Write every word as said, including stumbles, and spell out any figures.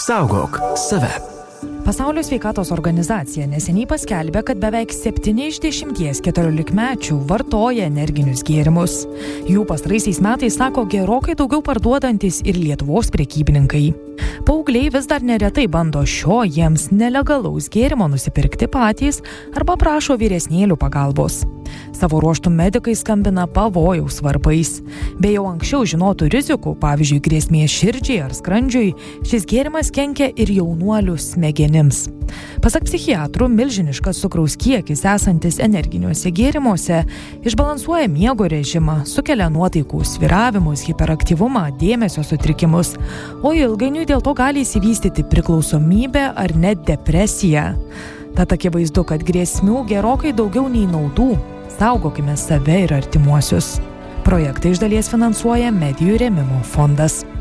Saugok save. Pasaulio sveikatos organizacija neseniai paskelbė, kad beveik septyni iš dešimties keturiolikmečių vartoja energinius gėrimus. Jų pastaraisiais metais sako gerokai daugiau parduodantis ir Lietuvos prekybininkai. Paaugliai vis dar neretai bando šio jiems nelegalaus gėrimo nusipirkti patys arba prašo vyresnėlių pagalbos. Savo ruožtų medikai skambina pavojaus varpais. Be jau anksčiau žinotų rizikų, pavyzdžiui, grėsmės širdžiai ar skrandžiui, šis gėrimas kenkia ir jaunuolių smegenims. Pasak psichiatrų, milžiniškas cukraus kiekis esantis energiniuose gėrimuose išbalansuoja miego režimą, sukelia nuotaikų svyravimus, hiperaktyvumą, dėmesio sutrikimus, o ilgainiui dėl to gali įsivystyti priklausomybė ar net depresija. Tad akivaizdu, kad grėsmių gerokai daugiau nei naudų. Saugokime save ir artimuosius. Projektą iš dalies finansuoja Medijų rėmimo fondas.